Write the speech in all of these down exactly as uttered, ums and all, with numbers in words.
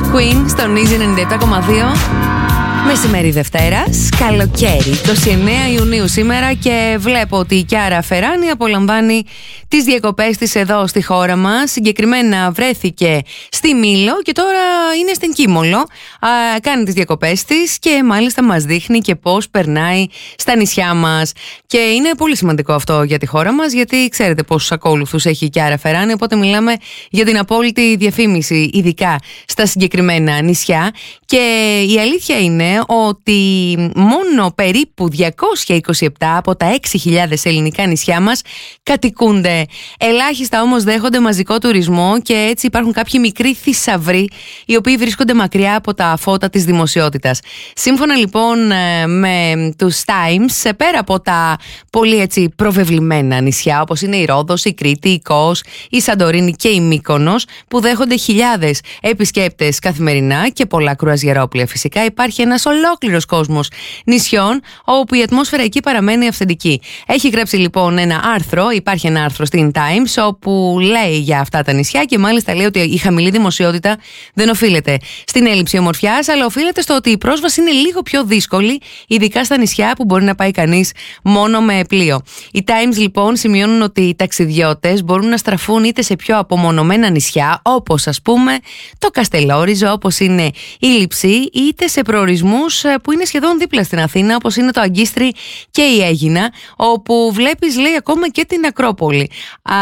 Queen στον Easy ενενήντα επτά κόμμα δύο. Μεσημέρι Δευτέρας, καλοκαίρι, είκοσι εννέα Ιουνίου σήμερα, και βλέπω ότι η Κιάρα Φεράνη απολαμβάνει τις διακοπές της εδώ στη χώρα μας. Συγκεκριμένα βρέθηκε στη Μήλο και τώρα είναι στην Κίμολο. Α, κάνει τις διακοπές της και μάλιστα μας δείχνει και πώς περνάει στα νησιά μας. Και είναι πολύ σημαντικό αυτό για τη χώρα μας, γιατί ξέρετε πόσους ακόλουθους έχει η Κιάρα Φεράνη, οπότε μιλάμε για την απόλυτη διαφήμιση, ειδικά στα συγκεκριμένα νησιά. Και η αλήθεια είναι ότι μόνο περίπου διακόσια είκοσι επτά από τα έξι χιλιάδες ελληνικά νησιά μας κατοικούνται. Ελάχιστα όμως δέχονται μαζικό τουρισμό και έτσι υπάρχουν κάποιοι μικροί θησαυροί οι οποίοι βρίσκονται μακριά από τα φώτα της δημοσιότητας. Σύμφωνα λοιπόν με τους Times, πέρα από τα πολύ έτσι προβεβλημένα νησιά όπως είναι η Ρόδος, η Κρήτη, η Κos, η Σαντορίνη και η Μύκονος, που δέχονται χιλιάδες επισκέπτες καθημερινά και πολλά κρουαζιερόπλια φυσικά, υπάρχει ένας ολόκληρος κόσμος νησιών όπου η ατμόσφαιρα εκεί παραμένει αυθεντική. Έχει γράψει λοιπόν ένα άρθρο, υπάρχει ένα άρθρο στην Times όπου λέει για αυτά τα νησιά, και μάλιστα λέει ότι η χαμηλή δημοσιότητα δεν οφείλεται στην έλλειψη ομορφιάς, αλλά οφείλεται στο ότι η πρόσβαση είναι λίγο πιο δύσκολη, ειδικά στα νησιά που μπορεί να πάει κανείς μόνο με πλοίο. Οι Times λοιπόν σημειώνουν ότι οι ταξιδιώτες μπορούν να στραφούν είτε σε πιο απομονωμένα νησιά, όπως ας πούμε το Καστελόριζο, όπως είναι η Λειψή, είτε σε προορισμούς που είναι σχεδόν δίπλα στην Αθήνα, όπως είναι το Αγκίστρι και η Αίγινα, όπου βλέπεις, λέει, ακόμα και την Ακρόπολη. Α,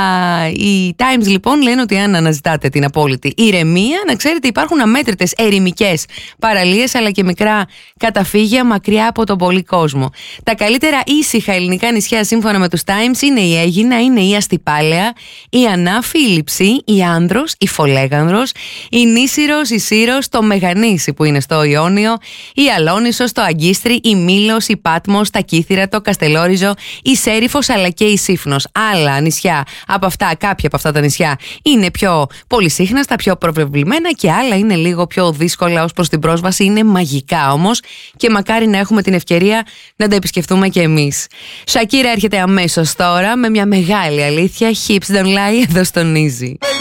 οι Times λοιπόν λένε ότι αν αναζητάτε την απόλυτη ηρεμία, να ξέρετε υπάρχουν αμέτρητες ερημικές παραλίες αλλά και μικρά καταφύγια μακριά από τον πολύ κόσμο. Τα καλύτερα ήσυχα ελληνικά νησιά σύμφωνα με τους Times είναι η Αίγινα, είναι η Αστυπάλαια, η Ανάφη, η Λειψή, η Άνδρος, η Φολέγανδρος, η Νήσυρος, η Σύρος, το Μεγανήσι που είναι στο Ιόνιο, η Αλόνισσος, το Αγκίστρι, η Μήλος, η Πάτμος, τα Κύθυρα, το Καστελόριζο, η Σέριφος αλλά και η Σύφνος. Άλλα νησιά από αυτά, κάποια από αυτά τα νησιά είναι πιο πολυσύχναστα, πιο προβεβλημένα, και άλλα είναι λίγο πιο δύσκολα ως προς την πρόσβαση. Είναι μαγικά όμως και μακάρι να έχουμε την ευκαιρία να τα επισκεφτούμε και εμείς. Σακύρα έρχεται αμέσως τώρα με μια μεγάλη αλήθεια. Hips don't lie εδώ στον Easy.